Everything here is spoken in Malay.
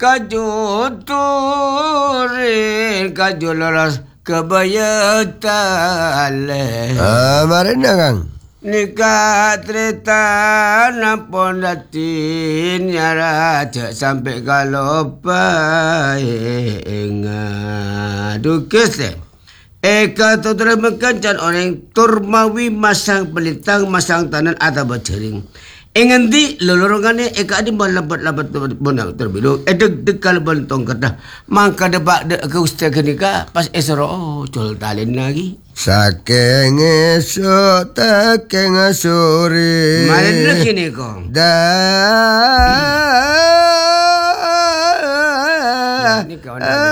kajuturin kajulolos kebayatale. Marina Kang. Nikah cerita nampun datin nyara cek sampai kalopa dukes Eka tu terima kencan orang turmawi masang pelitang masang tanan atau bercering. Engendi lolorongane eka adi malabat-labat bonang terbilung edeg-deg kal bentong kata mangka debak de ke ustaz kenika pas esro col talen lagi saking esok taking sore mana kini kong dah ni kawan